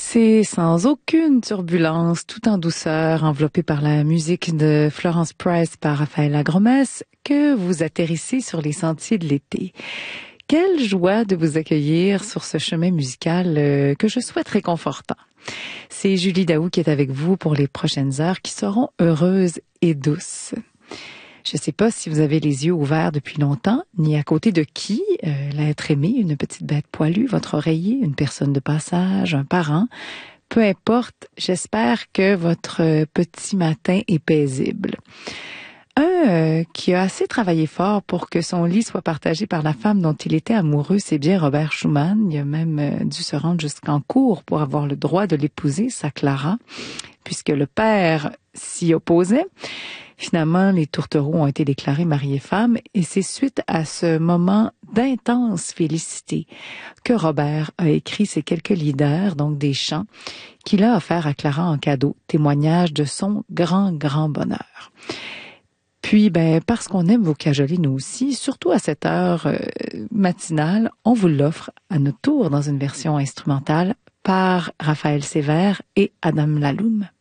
C'est sans aucune turbulence, tout en douceur, enveloppé par la musique de Florence Price par Raphaël Lagromesse, que vous atterrissez sur les sentiers de l'été. Quelle joie de vous accueillir sur ce chemin musical que je souhaite réconfortant. C'est Julie Daou qui est avec vous pour les prochaines heures qui seront heureuses et douces. Je ne sais pas si vous avez les yeux ouverts depuis longtemps, ni à côté de qui, l'être aimé, une petite bête poilue, votre oreiller, une personne de passage, un parent. Peu importe, j'espère que votre petit matin est paisible. Un qui a assez travaillé fort pour que son lit soit partagé par la femme dont il était amoureux, c'est bien Robert Schumann. Il a même dû se rendre jusqu'en cour pour avoir le droit de l'épouser, sa Clara, puisque le père s'y opposait. Finalement, les tourtereaux ont été déclarés mari et femme et c'est suite à ce moment d'intense félicité que Robert a écrit ces quelques lieder, donc des chants, qu'il a offerts à Clara en cadeau, témoignage de son grand bonheur. Puis, parce qu'on aime vous cajoler nous aussi, surtout à cette heure matinale, on vous l'offre à notre tour dans une version instrumentale par Raphaël Sévère et Adam Laloum.